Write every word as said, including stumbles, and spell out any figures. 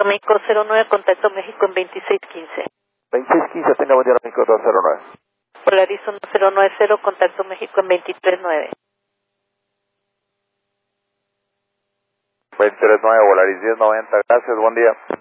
Aeroméxico cero nueve, contacto México en veintiséis quince. veintiséis quince, tenga buen día, Aeroméxico dos cero nueve. Polaris uno cero nueve cero, contacto México en veintitrés nueve. veintitrés nueve, Volaris diez noventa, gracias, buen día.